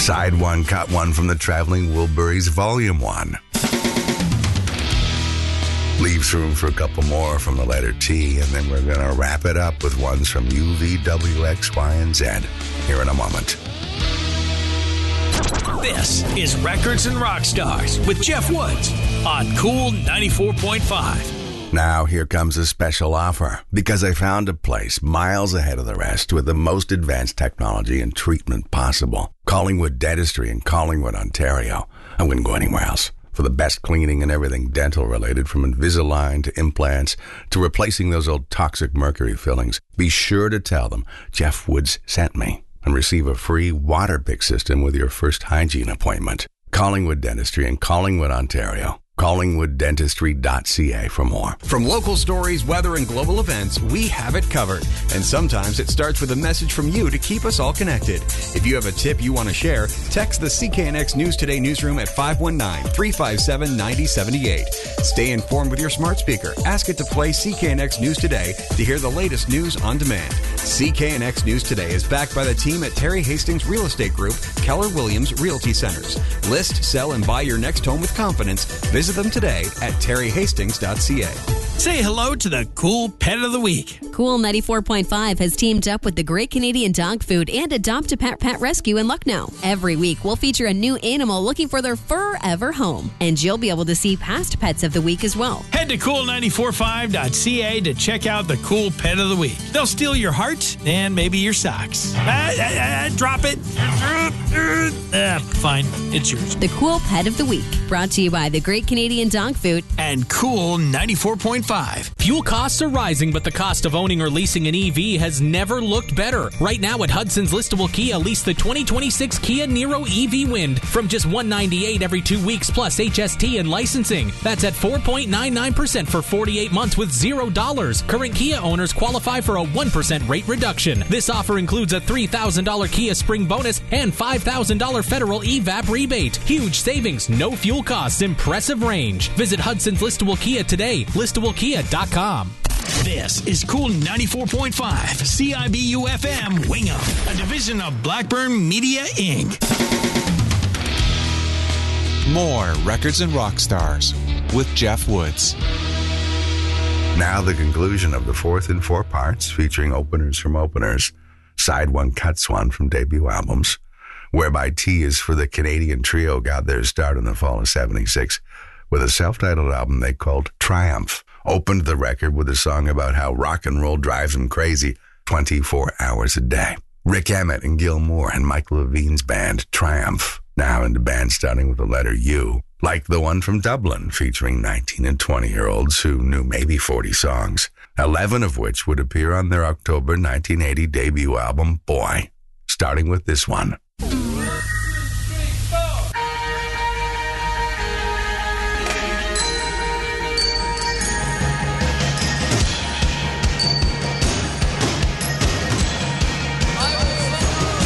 Side 1, Cut 1 from the Traveling Wilburys Volume 1. Leaves room for a couple more from the letter T, and then we're going to wrap it up with ones from U, V, W, X, Y, and Z here in a moment. This is Records and Rock Stars with Jeff Woods on Cool 94.5. Now here comes a special offer, because I found a place miles ahead of the rest with the most advanced technology and treatment possible. Collingwood Dentistry in Collingwood, Ontario. I wouldn't go anywhere else. For the best cleaning and everything dental related, from Invisalign to implants to replacing those old toxic mercury fillings, be sure to tell them Jeff Woods sent me and receive a free water pick system with your first hygiene appointment. Collingwood Dentistry in Collingwood, Ontario. CollingwoodDentistry.ca for more. From local stories, weather, and global events, we have it covered. And sometimes it starts with a message from you to keep us all connected. If you have a tip you want to share, text the CKNX News Today newsroom at 519-357-9078. Stay informed with your smart speaker. Ask it to play CKNX News Today to hear the latest news on demand. CKNX News Today is backed by the team at Terry Hastings Real Estate Group, Keller Williams Realty Centers. List, sell, and buy your next home with confidence. Visit them today at terryhastings.ca. Say hello to the Cool Pet of the Week. Cool 94.5 has teamed up with the Great Canadian Dog Food and Adopt a Pet Pet Rescue in Lucknow. Every week, we'll feature a new animal looking for their forever home. And you'll be able to see past pets of the week as well. Head to cool945.ca to check out the Cool Pet of the Week. They'll steal your heart and maybe your socks. Drop it. Fine. It's yours. The Cool Pet of the Week, brought to you by the Great Canadian Dog Food and Cool 94.5. Fuel costs are rising, but the cost of owning or leasing an EV has never looked better. Right now at Hudson's Listable Kia, lease the 2026 Kia Niro EV Wind from just $198 every 2 weeks plus HST and licensing. That's at 4.99% for 48 months with $0. Current Kia owners qualify for a 1% rate reduction. This offer includes a $3,000 Kia Spring bonus and $5,000 federal EVAP rebate. Huge savings, no fuel costs, impressive range. Visit Hudson's Listable Kia today. ListableKia.com. This is Cool 94.5 CIBU FM Wingham, a division of Blackburn Media Inc. More Records and Rock Stars with Jeff Woods. Now the conclusion of the fourth in 4 parts, featuring openers from openers. Side 1, Cuts 1 from debut albums, whereby T is for the Canadian trio got their start in the fall of 76 with a self-titled album they called Triumph. Opened the record with a song about how rock and roll drives them crazy 24 hours a day. Rick Emmett and Gil Moore and Mike Levine's band Triumph, now into bands starting with the letter U, like the one from Dublin, featuring 19 and 20-year-olds who knew maybe 40 songs, 11 of which would appear on their October 1980 debut album, Boy, starting with this one.